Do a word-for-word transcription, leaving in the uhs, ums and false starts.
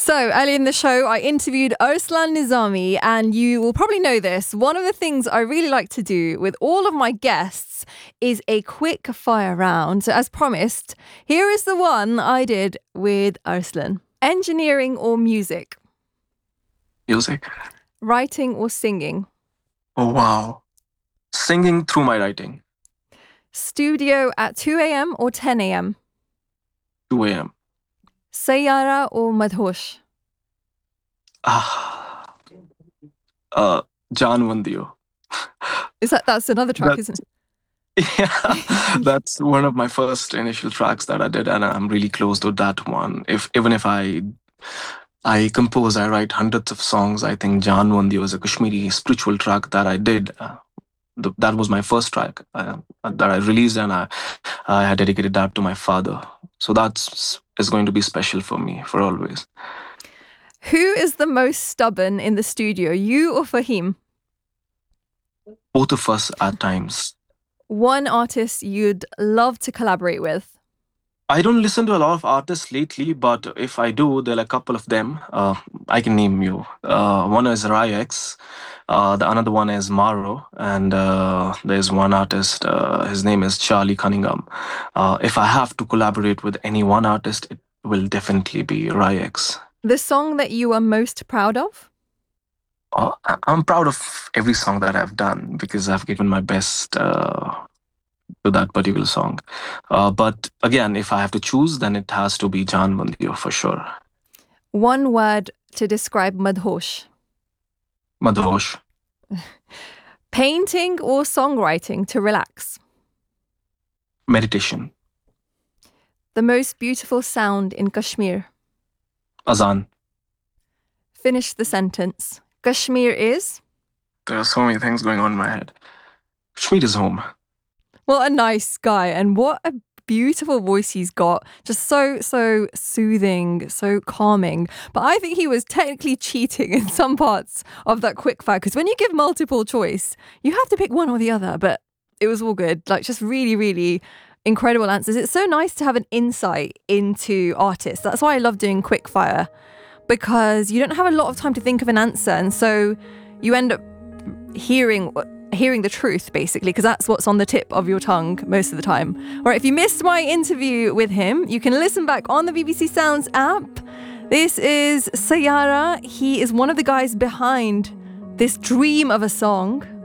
So earlier in the show, I interviewed Arslan Nizami, and you will probably know this. One of the things I really like to do with all of my guests is a quick fire round. So as promised, here is the one I did with Arslan. Engineering or music? Music. Writing or singing? Oh, wow. Singing through my writing. Studio at two a.m. or ten a.m.? two a.m. Sayyara or Madhosh? Ah. Uh, Jaan Vandiyo. Is that that's another track, That's, isn't it? yeah, that's one of my first initial tracks that I did, and I'm really close to that one. If even if I I compose, I write hundreds of songs. I think Jaan Vandiyo is a Kashmiri spiritual track that I did. Uh, the, that was my first track uh, that I released, and I I had dedicated that to my father. So that's is going to be special for me for always. Who is the most stubborn in the studio, you or Fahim? Both of us at times. One artist you'd love to collaborate with? I don't listen to a lot of artists lately, but if I do, there are a couple of them. Uh, I can name you. Uh, one is Ryex, uh, the another one is Maro, and uh, there's one artist. Uh, his name is Charlie Cunningham. Uh, if I have to collaborate with any one artist, it will definitely be Ryex. The song that you are most proud of? Uh, I- I'm proud of every song that I've done because I've given my best. Uh, to that particular song. Uh, but again, if I have to choose, then it has to be Jaan Vandiyo for sure. One word to describe Madhosh. Madhosh. Painting or songwriting to relax? Meditation. The most beautiful sound in Kashmir? Azan. Finish the sentence. Kashmir is? There are so many things going on in my head. Kashmir is home. What a nice guy, and what a beautiful voice he's got. Just so, so soothing, so calming. But I think he was technically cheating in some parts of that quickfire, because when you give multiple choice, you have to pick one or the other, but it was all good. Like, just really, really incredible answers. It's so nice to have an insight into artists. That's why I love doing quickfire, because you don't have a lot of time to think of an answer, and so you end up hearing hearing the truth, basically, because that's what's on the tip of your tongue most of the time. All right, if you missed my interview with him, you can listen back on the B B C Sounds app. This is Sayyara. He is one of the guys behind this dream of a song.